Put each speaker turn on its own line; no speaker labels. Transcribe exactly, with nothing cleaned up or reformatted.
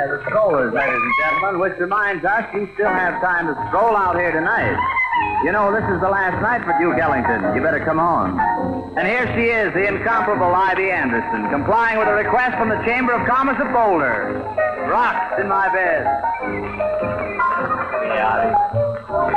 Yeah, the strollers, ladies and gentlemen, which reminds us you still have time to stroll out here tonight. You know, this is the last night for Duke Ellington. You better come on. And here she is, the incomparable Ivy Anderson, complying with a request from the Chamber of Commerce of Boulder. Rocks in my bed.
Yeah,